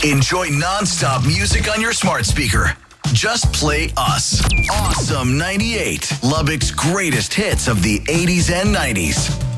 Enjoy non-stop music on your smart speaker. Just play us. Awesome 98. Lubbock's greatest hits of the 80s and 90s.